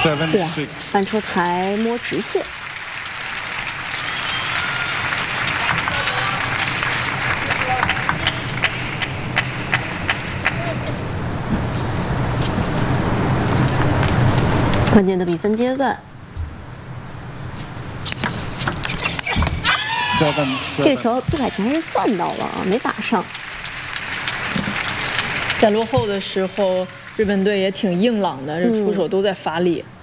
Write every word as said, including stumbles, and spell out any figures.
Seven 对啊 six. 翻车台摸直线。关键的比分阶段， Seven 这个 seven. 球杜凯奇还是算到了啊，没打上。 在落后的时候，日本队也挺硬朗的，这出手都在发力。嗯